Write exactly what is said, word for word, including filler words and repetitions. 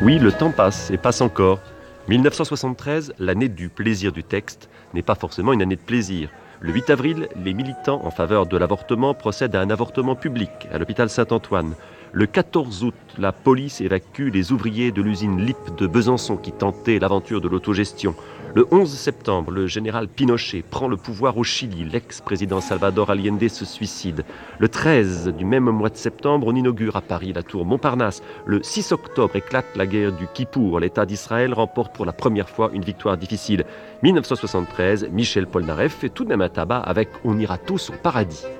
Oui, le temps passe et passe encore. mille neuf cent soixante-treize, l'année du plaisir du texte, n'est pas forcément une année de plaisir. Le huit avril, les militants en faveur de l'avortement procèdent à un avortement public à l'hôpital Saint-Antoine. Le quatorze août, la police évacue les ouvriers de l'usine L I P de Besançon qui tentaient l'aventure de l'autogestion. Le onze septembre, le général Pinochet prend le pouvoir au Chili. L'ex-président Salvador Allende se suicide. Le treize du même mois de septembre, on inaugure à Paris la tour Montparnasse. Le six octobre éclate la guerre du Kippour. L'État d'Israël remporte pour la première fois une victoire difficile. mille neuf cent soixante-treize, Michel Polnareff fait tout de même un tabac avec « On ira tous au paradis ».